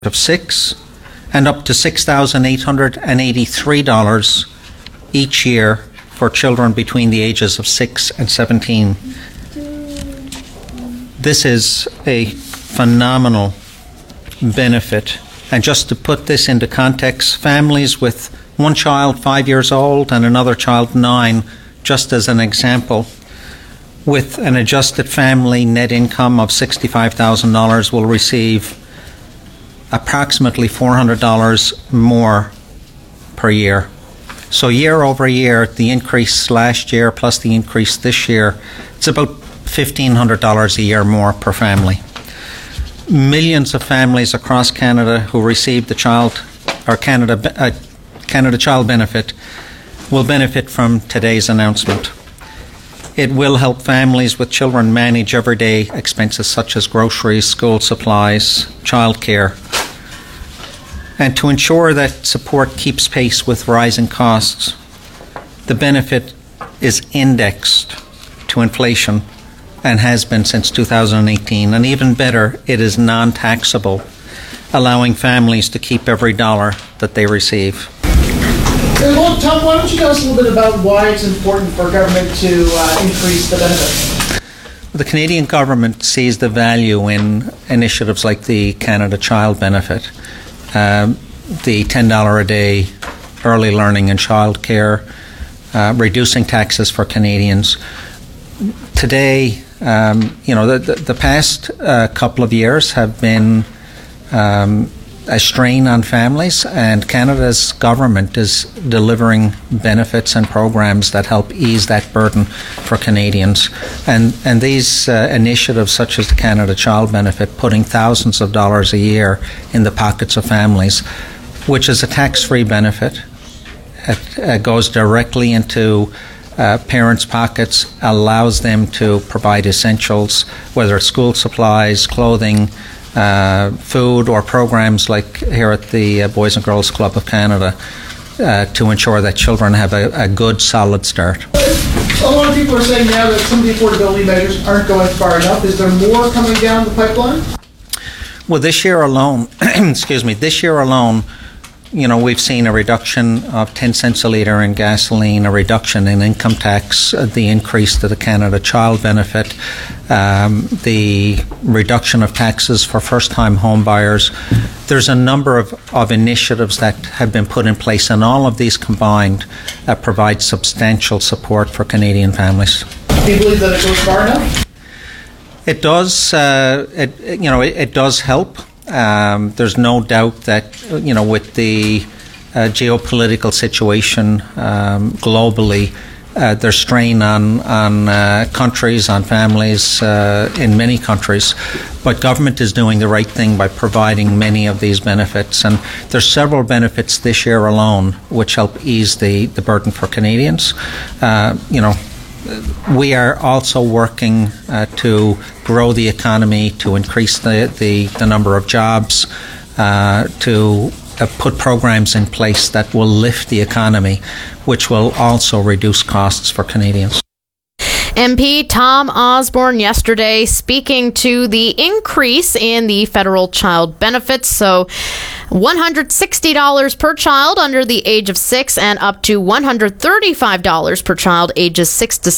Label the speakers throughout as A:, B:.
A: of 6 and up to $6,883 each year for children between the ages of 6 and 17. This is a phenomenal benefit. And just to put this into context, families with one child 5 years old and another child 9, just as an example, with an adjusted family net income of $65,000 will receive approximately $400 more per year. So year over year, the increase last year plus the increase this year, it's about $1,500 a year more per family. Millions of families across Canada who receive the Canada Child Benefit will benefit from today's announcement. It will help families with children manage everyday expenses such as groceries, school supplies, childcare, and to ensure that support keeps pace with rising costs. The benefit is indexed to inflation and has been since 2018, and even better, it is non-taxable, allowing families to keep every dollar that they receive.
B: Well, Tom, why don't you tell us a little bit about why it's important for government to increase the benefit?
A: The Canadian government sees the value in initiatives like the Canada Child Benefit, the $10 a day early learning and childcare, reducing taxes for Canadians. Today, the past couple of years have been a strain on families, and Canada's government is delivering benefits and programs that help ease that burden for Canadians. And these initiatives, such as the Canada Child Benefit, putting thousands of dollars a year in the pockets of families, which is a tax-free benefit. It goes directly into parents' pockets, allows them to provide essentials, whether it's school supplies, clothing, food, or programs like here at the Boys and Girls Club of Canada to ensure that children have a good, solid start.
B: A lot of people are saying now that some of the affordability measures aren't going far enough. Is there more coming down the pipeline?
A: Well, this year alone, we've seen a reduction of 10 cents a litre in gasoline, a reduction in income tax, the increase to the Canada Child Benefit, the reduction of taxes for first-time home buyers. There's a number of initiatives that have been put in place, and all of these combined provide substantial support for Canadian families.
B: Do you believe that it goes far enough?
A: It does. It does help. There's no doubt that, with the geopolitical situation globally, there's strain on countries, on families in many countries. But government is doing the right thing by providing many of these benefits. And there's several benefits this year alone which help ease the burden for Canadians. We are also working to grow the economy, to increase the number of jobs, to put programs in place that will lift the economy, which will also reduce costs for Canadians.
C: MP Tom Osborne yesterday speaking to the increase in the federal child benefits. So $160 per child under the age of 6 and up to $135 per child ages 6 to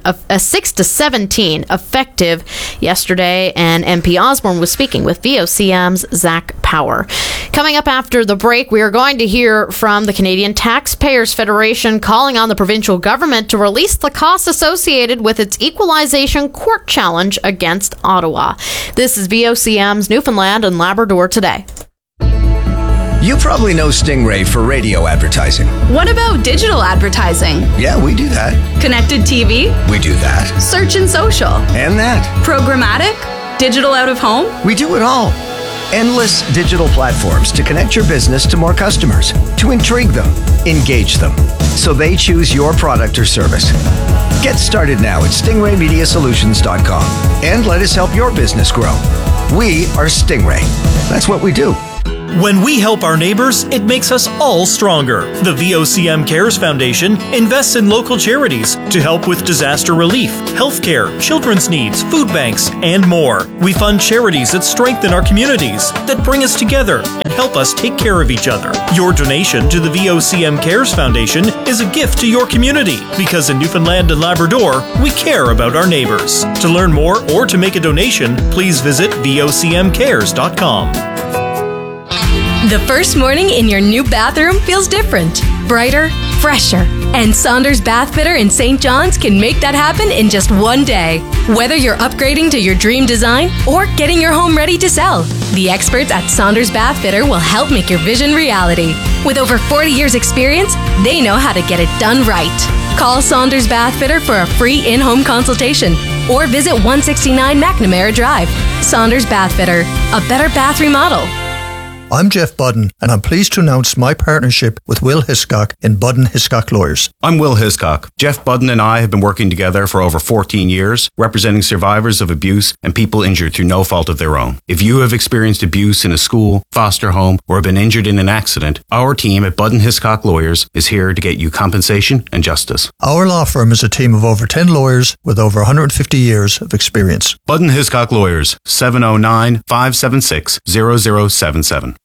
C: 17 effective yesterday. And MP Osborne was speaking with VOCM's Zach Power. Coming up after the break, we are going to hear from the Canadian Taxpayers Federation calling on the provincial government to release the costs associated with its equalization court challenge against Ottawa. This is VOCM's Newfoundland and Labrador Today.
D: You probably know Stingray for radio advertising.
E: What about digital advertising?
D: Yeah, we do that.
E: Connected TV?
D: We do that.
E: Search and social?
D: And that.
E: Programmatic? Digital out of home?
D: We do it all. Endless digital platforms to connect your business to more customers, to intrigue them, engage them, so they choose your product or service. Get started now at stingraymediasolutions.com and let us help your business grow. We are Stingray. That's what we do.
F: When we help our neighbors, it makes us all stronger. The VOCM Cares Foundation invests in local charities to help with disaster relief, healthcare, children's needs, food banks, and more. We fund charities that strengthen our communities, that bring us together and help us take care of each other. Your donation to the VOCM Cares Foundation is a gift to your community, because in Newfoundland and Labrador, we care about our neighbors. To learn more or to make a donation, please visit vocmcares.com.
G: The first morning in your new bathroom feels different, brighter, fresher. And Saunders Bath Fitter in St. John's can make that happen in just one day. Whether you're upgrading to your dream design or getting your home ready to sell, the experts at Saunders Bath Fitter will help make your vision reality. With over 40 years experience, they know how to get it done right. Call Saunders Bath Fitter for a free in-home consultation or visit 169 McNamara Drive. Saunders Bath Fitter, a better bath remodel.
H: I'm Jeff Budden, and I'm pleased to announce my partnership with Will Hiscock in Budden Hiscock Lawyers.
I: I'm Will Hiscock. Jeff Budden and I have been working together for over 14 years, representing survivors of abuse and people injured through no fault of their own. If you have experienced abuse in a school, foster home, or have been injured in an accident, our team at Budden Hiscock Lawyers is here to get you compensation and justice.
H: Our law firm is a team of over 10 lawyers with over 150 years of experience.
I: Budden Hiscock Lawyers, 709-576-0077.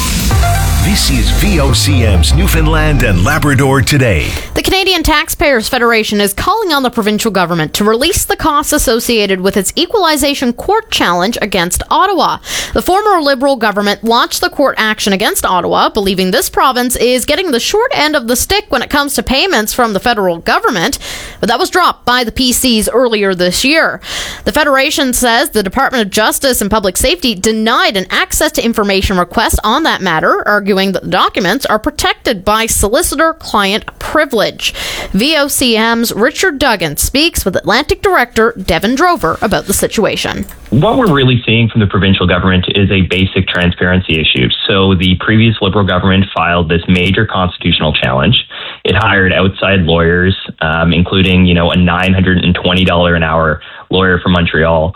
D: This is VOCM's Newfoundland and Labrador Today.
C: The Canadian Taxpayers Federation is calling on the provincial government to release the costs associated with its equalization court challenge against Ottawa. The former Liberal government launched the court action against Ottawa, believing this province is getting the short end of the stick when it comes to payments from the federal government, but that was dropped by the PCs earlier this year. The Federation says the Department of Justice and Public Safety denied an access to information request on that matter, arguing that the documents are protected by solicitor-client privilege. VOCM's Richard Duggan speaks with Atlantic Director Devin Drover about the situation.
J: What we're really seeing from the provincial government is a basic transparency issue. So the previous Liberal government filed this major constitutional challenge. It hired outside lawyers, including, a $920 an hour lawyer from Montreal,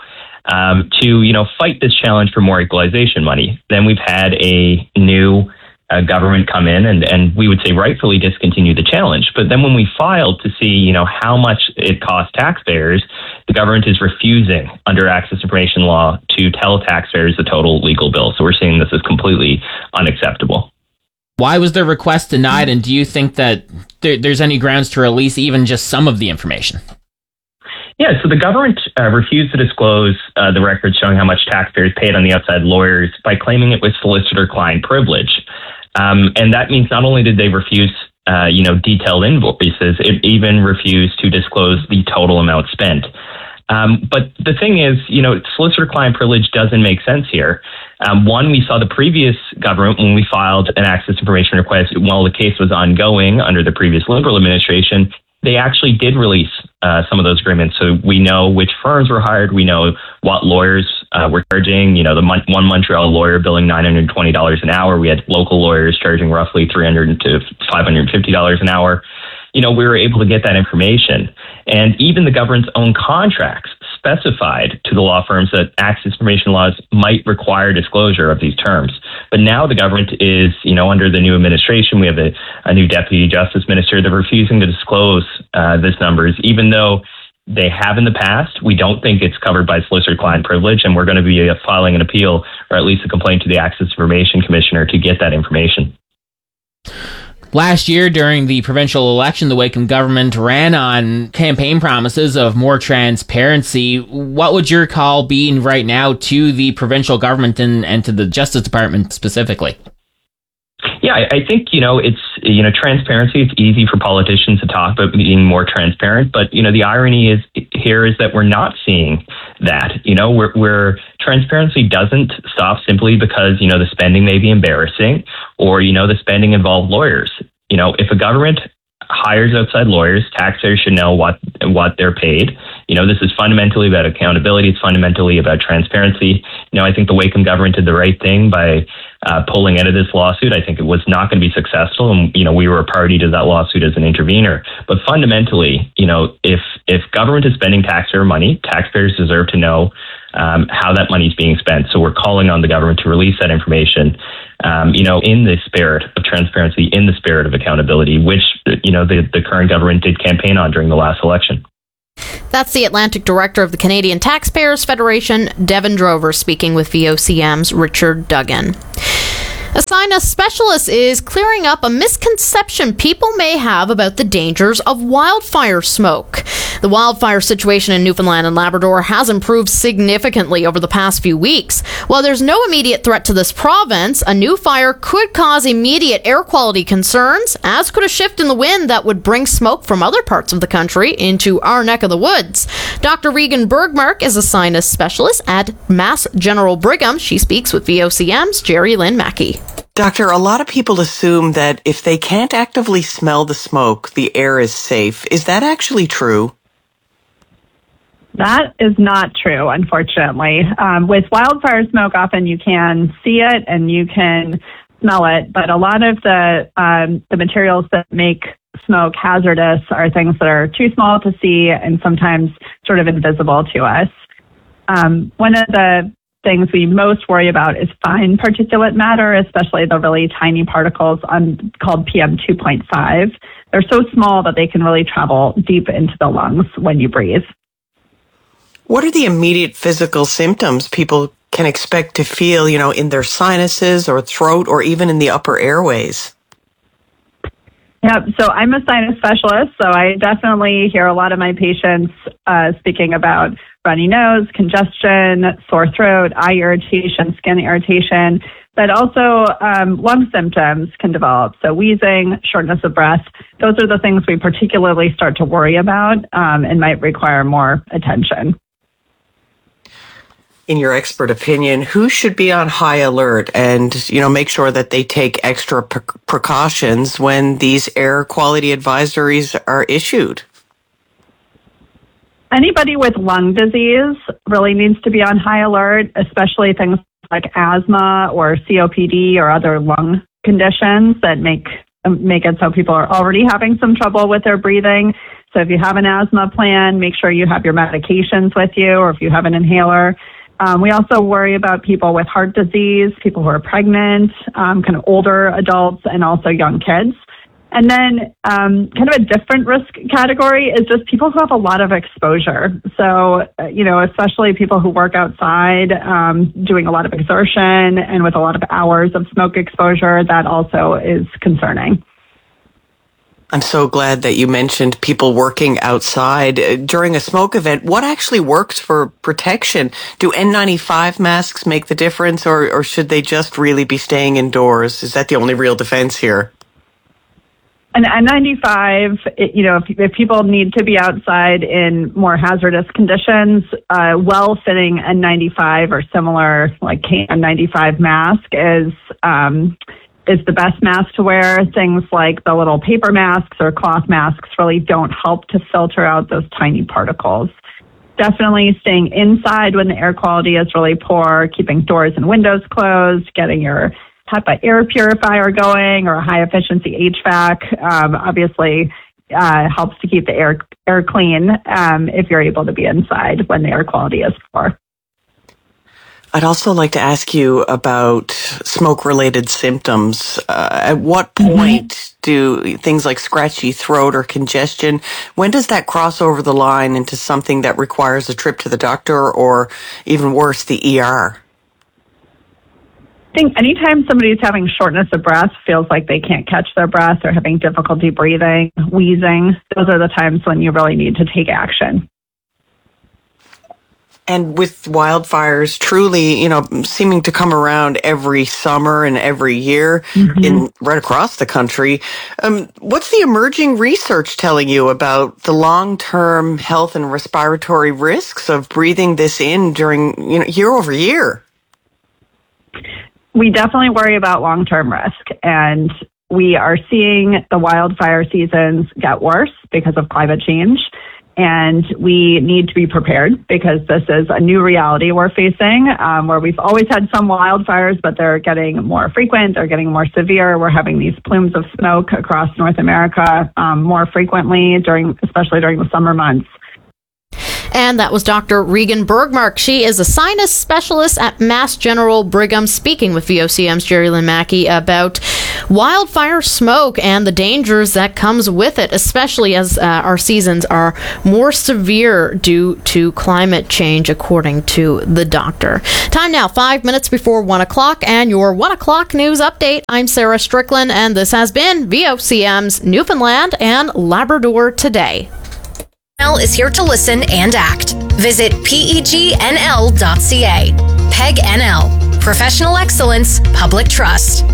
J: to, fight this challenge for more equalization money. Then we've had a new government come in and we would say rightfully discontinue the challenge. But then when we filed to see, how much it costs taxpayers, the government is refusing under access information law to tell taxpayers the total legal bill. So we're seeing this as completely unacceptable.
K: Why was the request denied, and do you think that there's any grounds to release even just some of the information?
J: Yeah, so the government refused to disclose the records showing how much taxpayers paid on the outside lawyers by claiming it was solicitor-client privilege. And that means not only did they refuse, detailed invoices, it even refused to disclose the total amount spent. But the thing is, solicitor-client privilege doesn't make sense here. One, we saw the previous government, when we filed an access information request while the case was ongoing under the previous Liberal administration, they actually did release some of those agreements. So we know which firms were hired. We know what lawyers were charging. The one Montreal lawyer billing $920 an hour. We had local lawyers charging roughly $300 to $550 an hour. We were able to get that information. And even the government's own contracts specified to the law firms that access information laws might require disclosure of these terms. But now the government is, under the new administration, we have a new deputy justice minister. They're refusing to disclose these numbers, even though they have in the past. We don't think it's covered by solicitor-client privilege, and we're going to be filing an appeal, or at least a complaint to the Access Information Commissioner to get that information.
K: Last year, during the provincial election, the Wakeham government ran on campaign promises of more transparency. What would your call be right now to the provincial government and to the Justice Department specifically?
J: Yeah, I think, it's, transparency. It's easy for politicians to talk about being more transparent. But, the irony is that we're not seeing that. Where transparency doesn't stop simply because, the spending may be embarrassing or, the spending involved lawyers. If a government hires outside lawyers, taxpayers should know what they're paid. This is fundamentally about accountability. It's fundamentally about transparency. I think the Wakeham government did the right thing by pulling out of this lawsuit. I think it was not going to be successful, and we were a party to that lawsuit as an intervener. But fundamentally, if government is spending taxpayer money, taxpayers deserve to know how that money is being spent. So we're calling on the government to release that information, in the spirit of transparency, in the spirit of accountability, which, the current government did campaign on during the last election.
C: That's the Atlantic Director of the Canadian Taxpayers Federation, Devin Drover, speaking with VOCM's Richard Duggan. A sinus specialist is clearing up a misconception people may have about the dangers of wildfire smoke. The wildfire situation in Newfoundland and Labrador has improved significantly over the past few weeks. While there's no immediate threat to this province, a new fire could cause immediate air quality concerns, as could a shift in the wind that would bring smoke from other parts of the country into our neck of the woods. Dr. Regan Bergmark is a sinus specialist at Mass General Brigham. She speaks with VOCM's Jerry Lynn Mackey.
L: Doctor, a lot of people assume that if they can't actively smell the smoke, the air is safe. Is that actually true?
M: That is not true, unfortunately. With wildfire smoke, often you can see it and you can smell it, but a lot of the materials that make smoke hazardous are things that are too small to see and sometimes sort of invisible to us. One of the things we most worry about is fine particulate matter, especially the really tiny particles called PM2.5. They're so small that they can really travel deep into the lungs when you breathe.
L: What are the immediate physical symptoms people can expect to feel, in their sinuses or throat or even in the upper airways?
M: Yeah, so I'm a sinus specialist, so I definitely hear a lot of my patients speaking about runny nose, congestion, sore throat, eye irritation, skin irritation, but also lung symptoms can develop. So wheezing, shortness of breath, those are the things we particularly start to worry about and might require more attention.
L: In your expert opinion, who should be on high alert and, make sure that they take extra precautions when these air quality advisories are issued?
M: Anybody with lung disease really needs to be on high alert, especially things like asthma or COPD or other lung conditions that make it so people are already having some trouble with their breathing. So if you have an asthma plan, make sure you have your medications with you, or if you have an inhaler. We also worry about people with heart disease, people who are pregnant, kind of older adults, and also young kids. And then kind of a different risk category is just people who have a lot of exposure. So, especially people who work outside, doing a lot of exertion and with a lot of hours of smoke exposure, that also is concerning.
L: I'm so glad that you mentioned people working outside during a smoke event. What actually works for protection? Do N95 masks make the difference, or should they just really be staying indoors? Is that the only real defense here?
M: An N95, if people need to be outside in more hazardous conditions, well-fitting N95 or similar, like KN95 mask is the best mask to wear. Things like the little paper masks or cloth masks really don't help to filter out those tiny particles. Definitely staying inside when the air quality is really poor, keeping doors and windows closed, getting your HEPA air purifier going or a high efficiency HVAC obviously helps to keep the air clean if you're able to be inside when the air quality is poor.
L: I'd also like to ask you about smoke-related symptoms. At what point do things like scratchy throat or congestion, when does that cross over the line into something that requires a trip to the doctor or even worse, the ER?
M: I think anytime somebody's having shortness of breath, feels like they can't catch their breath or having difficulty breathing, wheezing, those are the times when you really need to take action.
L: And with wildfires truly, seeming to come around every summer and every year right across the country, what's the emerging research telling you about the long-term health and respiratory risks of breathing this in during, year over year?
M: We definitely worry about long-term risk, and we are seeing the wildfire seasons get worse because of climate change. And we need to be prepared because this is a new reality we're facing where we've always had some wildfires, but they're getting more frequent, they're getting more severe. We're having these plumes of smoke across North America more frequently, especially during the summer months.
C: And that was Dr. Regan Bergmark. She is a sinus specialist at Mass General Brigham, speaking with VOCM's Jerry Lynn Mackey about wildfire smoke and the dangers that comes with it, especially as our seasons are more severe due to climate change, according to the doctor. Time now, 5 minutes before 1 o'clock, and your 1 o'clock news update. I'm Sarah Strickland, and this has been VOCM's Newfoundland and Labrador Today.
G: PEGNL is here to listen and act. Visit PEGNL.ca. PEGNL. Professional excellence, public trust.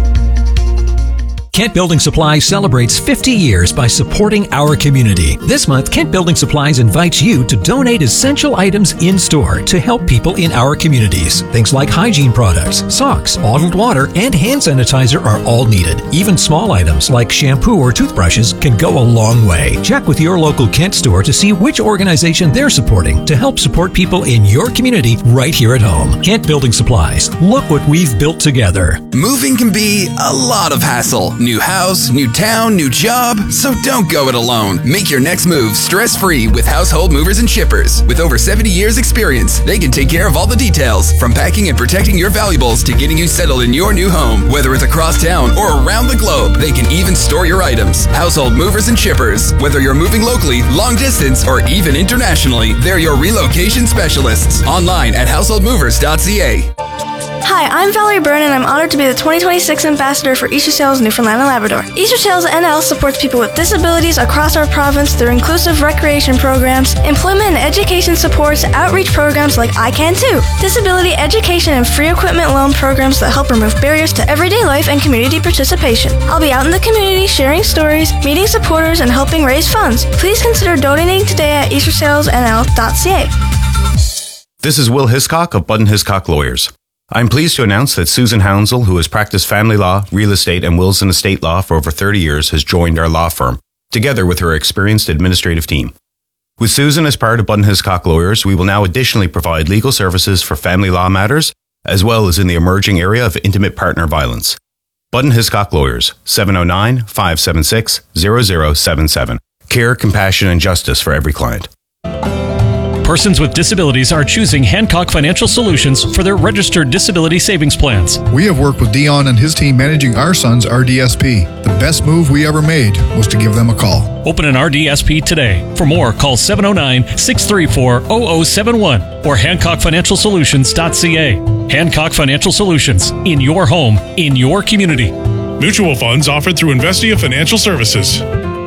N: Kent Building Supplies celebrates 50 years by supporting our community. This month, Kent Building Supplies invites you to donate essential items in-store to help people in our communities. Things like hygiene products, socks, bottled water, and hand sanitizer are all needed. Even small items like shampoo or toothbrushes can go a long way. Check with your local Kent store to see which organization they're supporting to help support people in your community right here at home. Kent Building Supplies. Look what we've built together.
O: Moving can be a lot of hassle. New house, new town, new job. So don't go it alone. Make your next move stress-free with Household Movers and Shippers. With over 70 years experience, they can take care of all the details, from packing and protecting your valuables to getting you settled in your new home. Whether it's across town or around the globe, they can even store your items. Household Movers and Shippers. Whether you're moving locally, long distance, or even internationally, they're your relocation specialists. Online at householdmovers.ca.
P: Hi, I'm Valerie Byrne, and I'm honored to be the 2026 Ambassador for Easter Sales Newfoundland and Labrador. Easter Sales NL supports people with disabilities across our province through inclusive recreation programs, employment and education supports, outreach programs like I Can Too, disability education and free equipment loan programs that help remove barriers to everyday life and community participation. I'll be out in the community sharing stories, meeting supporters, and helping raise funds. Please consider donating today at eastersalesnl.ca.
I: This is Will Hiscock of Budden Hiscock Lawyers. I'm pleased to announce that Susan Hounsell, who has practiced family law, real estate, and wills and estate law for over 30 years, has joined our law firm, together with her experienced administrative team. With Susan as part of Budden Hiscock Lawyers, we will now additionally provide legal services for family law matters, as well as in the emerging area of intimate partner violence. Budden Hiscock Lawyers, 709-576-0077. Care, compassion, and justice for every client.
Q: Persons with disabilities are choosing Hancock Financial Solutions for their registered disability savings plans.
R: We have worked with Dion and his team managing our son's RDSP. The best move we ever made was to give them a call.
Q: Open an RDSP today. For more, call 709-634-0071 or HancockFinancialSolutions.ca. Hancock Financial Solutions. In your home, in your community.
S: Mutual funds offered through Investia Financial Services.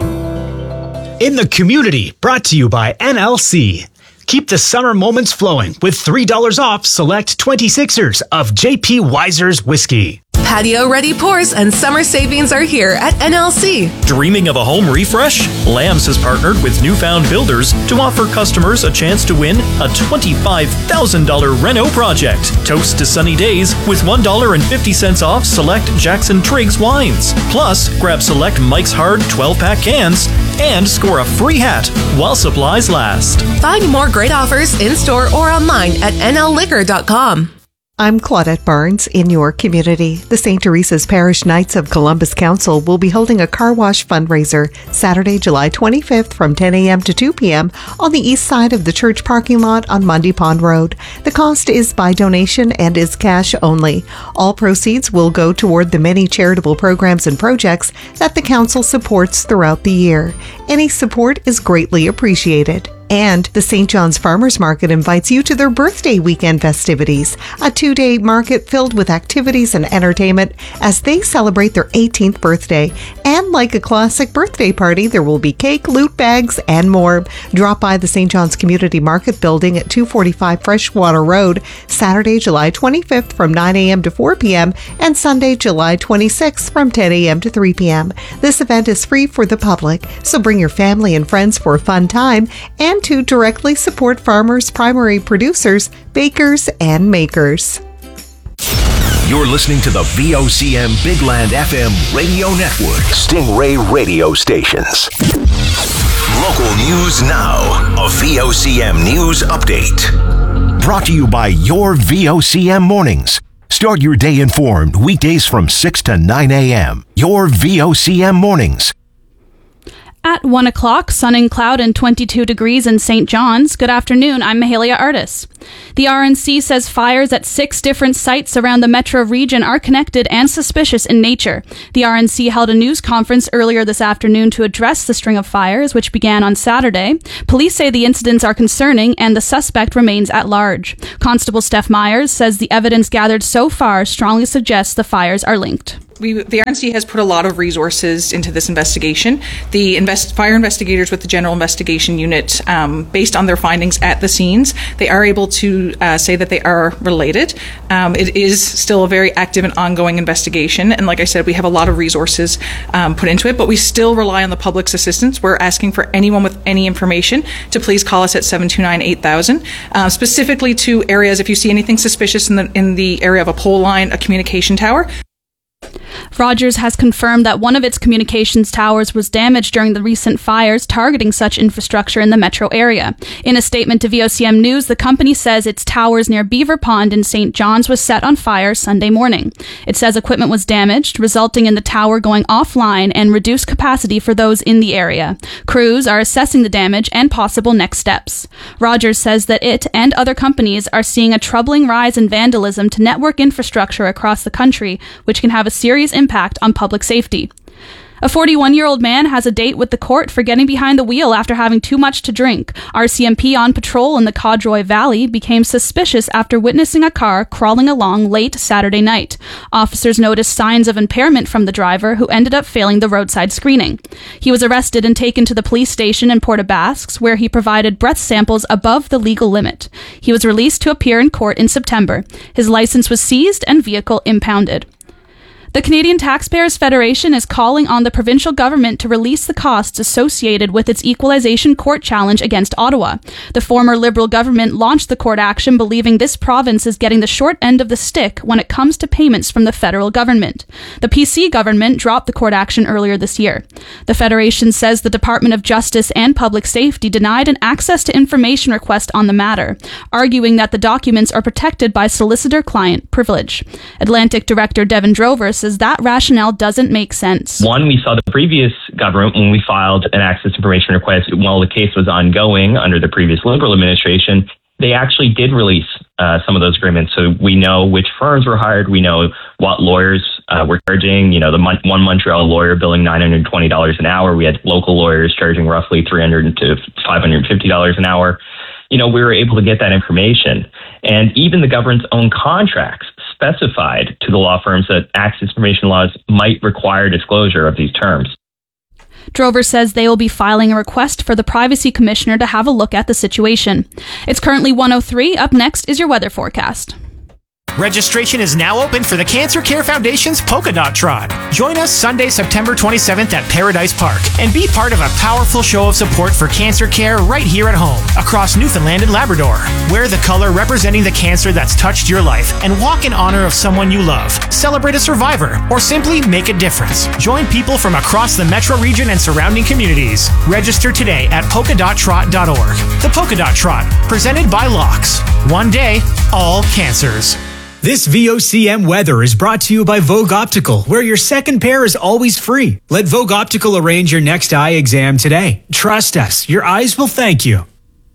T: In the community, brought to you by NLC. Keep the summer moments flowing with $3 off select 26ers of J.P. Weiser's whiskey.
U: Patio-ready pours and summer savings are here at NLC.
F: Dreaming of a home refresh? Lambs has partnered with Newfound Builders to offer customers a chance to win a $25,000 reno project. Toast to sunny days with $1.50 off select Jackson Triggs wines. Plus, grab select Mike's Hard 12-pack cans and score a free hat while supplies last.
U: Find more great offers in-store or online at nlliquor.com.
V: I'm Claudette Barnes in your community. The St. Teresa's Parish Knights of Columbus Council will be holding a car wash fundraiser Saturday, July 25th from 10 a.m. to 2 p.m. on the east side of the church parking lot on Mundy Pond Road. The cost is by donation and is cash only. All proceeds will go toward the many charitable programs and projects that the council supports throughout the year. Any support is greatly appreciated. And the St. John's Farmers Market invites you to their birthday weekend festivities, a 2-day market filled with activities and entertainment as they celebrate their 18th birthday. And like a classic birthday party, there will be cake, loot bags, and more. Drop by the St. John's Community Market Building at 245 Freshwater Road, Saturday, July 25th from 9 a.m. to 4 p.m. and Sunday, July 26th from 10 a.m. to 3 p.m. This event is free for the public, so bring your family and friends for a fun time and to directly support farmers, primary producers, bakers, and makers.
W: You're listening to the VOCM Big Land FM radio network. Stingray radio stations. Local news now. A VOCM news update. Brought to you by your VOCM mornings. Start your day informed weekdays from 6 to 9 a.m. Your VOCM mornings.
A: At 1 o'clock, sun and cloud and 22 degrees in St. John's. Good afternoon, I'm Mahalia Artis. The RNC says fires at 6 different sites around the metro region are connected and suspicious in nature. The RNC held a news conference earlier this afternoon to address the string of fires, which began on Saturday. Police say the incidents are concerning and the suspect remains at large. Constable Steph Myers says the evidence gathered so far strongly suggests the fires are linked.
B: The RNC has put a lot of resources into this investigation. The fire investigators with the General Investigation Unit, based on their findings at the scenes, they are able to say that they are related. It is still a very active and ongoing investigation, and like I said, we have a lot of resources put into it, but we still rely on the public's assistance. We're asking for anyone with any information to please call us at 729-8000, specifically to areas, if you see anything suspicious in the area of a pole line, a communication tower.
A: Rogers has confirmed that one of its communications towers was damaged during the recent fires targeting such infrastructure in the metro area. In a statement to VOCM News, the company says its towers near Beaver Pond in St. John's was set on fire Sunday morning. It says equipment was damaged, resulting in the tower going offline and reduced capacity for those in the area. Crews are assessing the damage and possible next steps. Rogers says that it and other companies are seeing a troubling rise in vandalism to network infrastructure across the country, which can have a serious impact on public safety. A 41-year-old man has a date with the court for getting behind the wheel after having too much to drink. RCMP on patrol in the Codroy Valley became suspicious after witnessing a car crawling along late Saturday night. Officers noticed signs of impairment from the driver, who ended up failing the roadside screening. He was arrested and taken to the police station in Port aux Basques, where he provided breath samples above the legal limit. He was released to appear in court in September. His license was seized and vehicle impounded. The Canadian Taxpayers Federation is calling on the provincial government to release the costs associated with its equalization court challenge against Ottawa. The former Liberal government launched the court action believing this province is getting the short end of the stick when it comes to payments from the federal government. The PC government dropped the court action earlier this year. The Federation says the Department of Justice and Public Safety denied an access to information request on the matter, arguing that the documents are protected by solicitor-client privilege. Atlantic Director Devin Drover says that rationale doesn't make sense.
J: One, we saw the previous government, when we filed an access information request while the case was ongoing under the previous Liberal administration, they actually did release some of those agreements. So we know which firms were hired. We know what lawyers were charging. You know, the one Montreal lawyer billing $920 an hour. We had local lawyers charging roughly $300 to $550 an hour. You know, we were able to get that information. And even the government's own contracts specified to the law firms that access information laws might require disclosure of these terms.
A: Drover says they will be filing a request for the Privacy Commissioner to have a look at the situation. It's currently 1:03. Up next is your weather forecast.
E: Registration is now open for the Cancer Care Foundation's Polka Dot Trot. Join us Sunday, September 27th at Paradise Park and be part of a powerful show of support for cancer care right here at home across Newfoundland and Labrador. Wear the color representing the cancer that's touched your life and walk in honor of someone you love. Celebrate a survivor or simply make a difference. Join people from across the metro region and surrounding communities. Register today at polkadottrot.org. The Polka Dot Trot, presented by Locks. One day, all cancers.
T: This VOCM weather is brought to you by Vogue Optical, where your second pair is always free. Let Vogue Optical arrange your next eye exam today. Trust us, your eyes will thank you.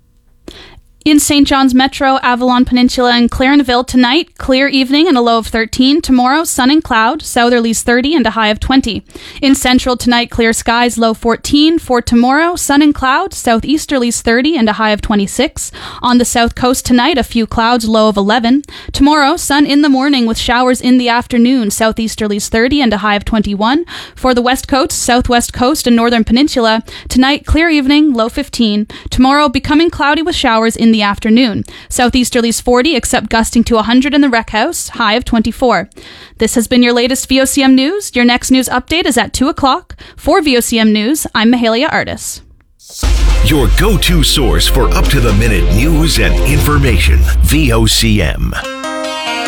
A: In St. John's Metro, Avalon Peninsula, and Clarenville tonight, clear evening and a low of 13. Tomorrow, sun and cloud, southerlies 30 and a high of 20. In Central tonight, clear skies, low 14. For tomorrow, sun and cloud, southeasterlies 30 and a high of 26. On the south coast tonight, a few clouds, low of 11. Tomorrow, sun in the morning with showers in the afternoon, southeasterlies 30 and a high of 21. For the west coast, southwest coast, and northern peninsula, tonight, clear evening, low 15. Tomorrow, becoming cloudy with showers in the afternoon. Southeasterlies 40, except gusting to 100 in the Rec House, high of 24. This has been your latest VOCM News. Your next news update is at 2 o'clock. For VOCM News, I'm Mahalia Artis.
W: Your go-to source for up-to-the-minute news and information. VOCM.